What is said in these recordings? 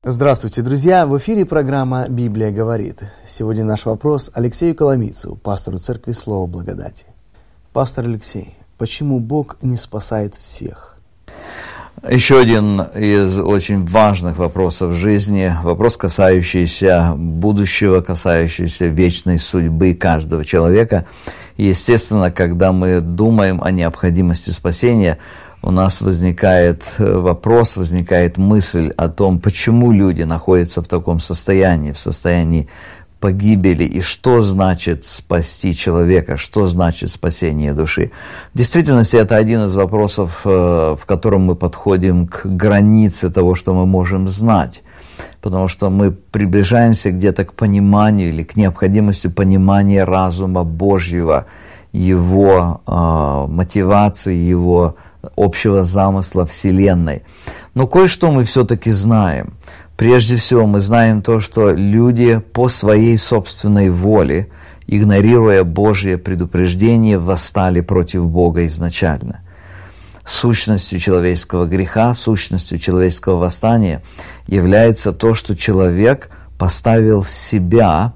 Здравствуйте, друзья! В эфире программа «Библия говорит». Сегодня наш вопрос Алексею Коломийцу, пастору Церкви Слова Благодати. Пастор Алексей, почему Бог не спасает всех? Еще один из очень важных вопросов в жизни, вопрос, касающийся будущего, касающийся вечной судьбы каждого человека. И, естественно, когда мы думаем о необходимости спасения, у нас возникает вопрос, возникает мысль о том, почему люди находятся в таком состоянии, в состоянии погибели, и что значит спасти человека, что значит спасение души. В действительности, это один из вопросов, в котором мы подходим к границе того, что мы можем знать, потому что мы приближаемся где-то к пониманию или к необходимости понимания разума Божьего, его мотивации, его общего замысла Вселенной. Но кое-что мы все-таки знаем. Прежде всего, мы знаем то, что люди по своей собственной воле, игнорируя Божье предупреждение, восстали против Бога изначально. Сущностью человеческого греха, сущностью человеческого восстания является то, что человек поставил себя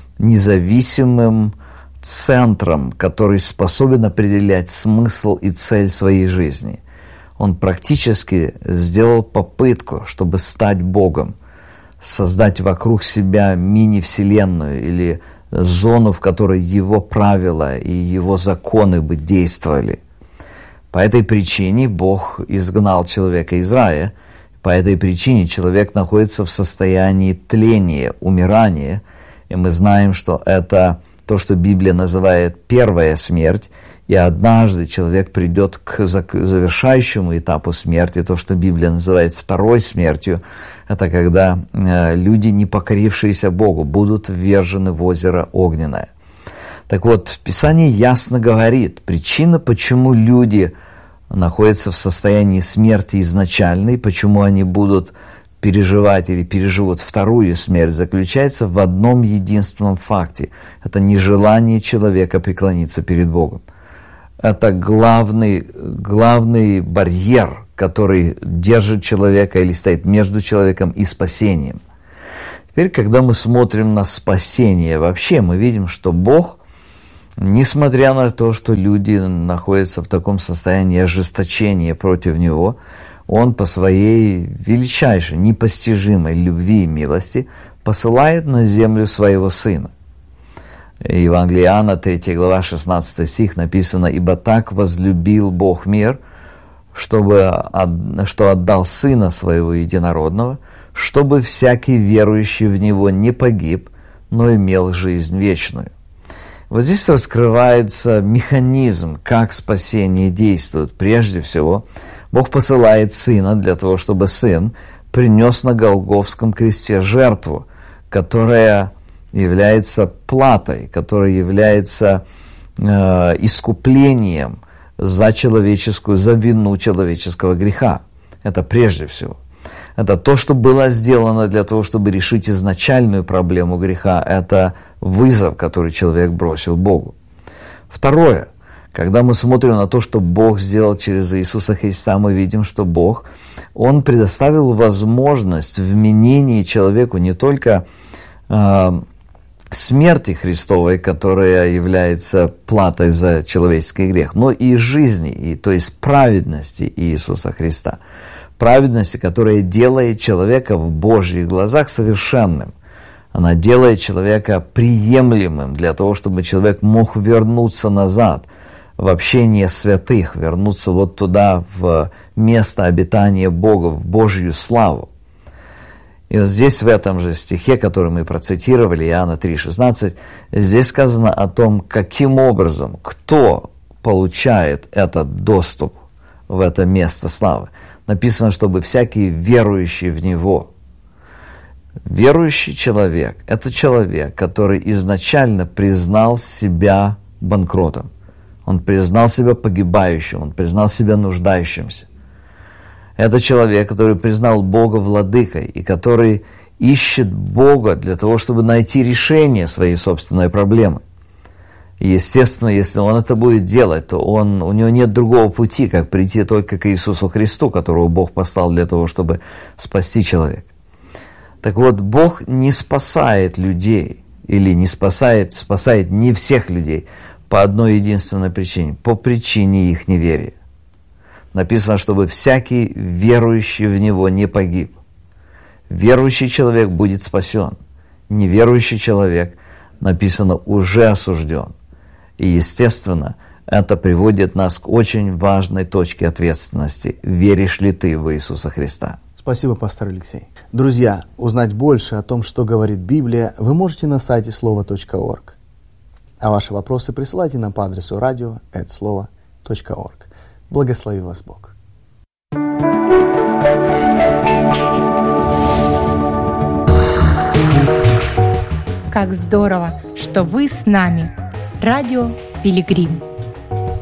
независимым центром, который способен определять смысл и цель своей жизни. Он практически сделал попытку, чтобы стать Богом, создать вокруг себя мини-вселенную или зону, в которой его правила и его законы бы действовали. По этой причине Бог изгнал человека из рая. По этой причине человек находится в состоянии тления, умирания. И мы знаем, что это то, что Библия называет первая смерть, и однажды человек придет к завершающему этапу смерти, то, что Библия называет второй смертью, это когда люди, не покорившиеся Богу, будут ввержены в озеро огненное. Так вот, Писание ясно говорит, причина, почему люди находятся в состоянии смерти изначальной, почему они будут переживать или переживут вторую смерть, заключается в одном единственном факте. Это нежелание человека преклониться перед Богом. Это главный барьер, который держит человека или стоит между человеком и спасением. Теперь, когда мы смотрим на спасение вообще, мы видим, что Бог, несмотря на то, что люди находятся в таком состоянии ожесточения против Него, Он по своей величайшей, непостижимой любви и милости посылает на землю Своего Сына. Евангелие Иоанна, 3 глава, 16 стих написано: «Ибо так возлюбил Бог мир, что отдал Сына Своего Единородного, чтобы всякий верующий в Него не погиб, но имел жизнь вечную». Вот здесь раскрывается механизм, как спасение действует. Прежде всего, Бог посылает Сына для того, чтобы Сын принес на Голгофском кресте жертву, которая является платой, которая является искуплением за вину человеческого греха. Это прежде всего. Это то, что было сделано для того, чтобы решить изначальную проблему греха. Это вызов, который человек бросил Богу. Второе. Когда мы смотрим на то, что Бог сделал через Иисуса Христа, мы видим, что Бог, Он предоставил возможность вменения человеку не только смерти Христовой, которая является платой за человеческий грех, но и жизни, то есть праведности Иисуса Христа. Праведности, которая делает человека в Божьих глазах совершенным. Она делает человека приемлемым для того, чтобы человек мог вернуться назад в общение святых, вернуться вот туда, в место обитания Бога, в Божью славу. И вот здесь, в этом же стихе, который мы процитировали, Иоанна 3,16, здесь сказано о том, каким образом, кто получает этот доступ в это место славы. Написано, чтобы всякий верующий в Него. Верующий человек – это человек, который изначально признал себя банкротом. Он признал себя погибающим, он признал себя нуждающимся. Это человек, который признал Бога владыкой и который ищет Бога для того, чтобы найти решение своей собственной проблемы. И, естественно, если он это будет делать, то у него нет другого пути, как прийти только к Иисусу Христу, которого Бог послал для того, чтобы спасти человека. Так вот, Бог не спасает людей, или не спасает не всех людей по одной единственной причине, по причине их неверия. Написано, чтобы всякий верующий в Него не погиб. Верующий человек будет спасен. Неверующий человек, написано, уже осужден. И, естественно, это приводит нас к очень важной точке ответственности. Веришь ли ты в Иисуса Христа? Спасибо, пастор Алексей. Друзья, узнать больше о том, что говорит Библия, вы можете на сайте слово.орг. А ваши вопросы присылайте нам по адресу radio@slovo.org. Благослови вас Бог. Как здорово, что вы с нами. Радио Пилигрим.